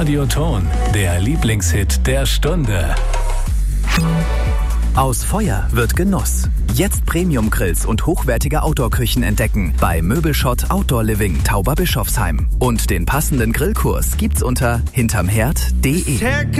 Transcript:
Radioton, der Lieblingshit der Stunde. Aus Feuer wird Genuss. Jetzt Premium-Grills und hochwertige Outdoor-Küchen entdecken bei Möbelschott Outdoor Living Tauberbischofsheim. Und den passenden Grillkurs gibt's unter hintermherd.de.